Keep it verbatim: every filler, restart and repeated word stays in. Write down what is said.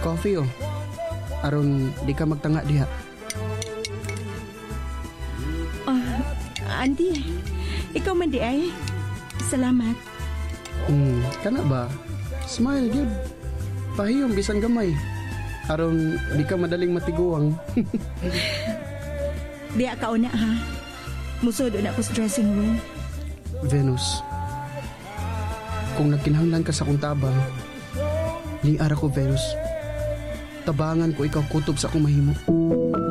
Coffee oh. Aron di ka magtanga diha. Oh, Andy, ikaw man di ay. Salamat. Hmm, kana ba? Smile gyud. Pahiyom bisan gamay. Aron di ka madaling matiguang. Diya ka una ha. Musod na ako sa dressing room. Venus, kung nagkinahanglan ka sa akong tabang, liara ko Venus. Tabangan ko ikaw kutob sa akong mahimo.